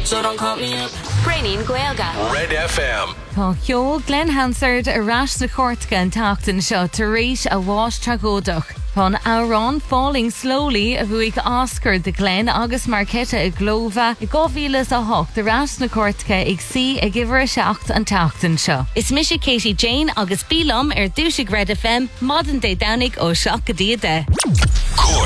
so don't call me up. Brainin Gaelga. Red FM. Tá ceol Glen Hansard a ras na Cortacha an tachtan seo tar éis a bháis tragódach. Pon Aaron falling slowly a bhuaig Oscar de Glen agus Marketa a Glova I 2008 the ras na Cortacha ag si a giver a seacht an tachtan seo. Is Misha Katie Jane agus Bílum Dúshig Red FM Modern Day Danig ó Seach go Dia de.